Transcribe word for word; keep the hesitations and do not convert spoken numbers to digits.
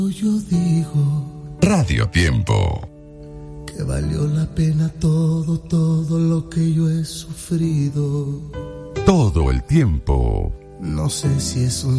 Yo digo Radio Tiempo que valió la pena todo, todo lo que yo he sufrido. Todo el tiempo. No sé si es un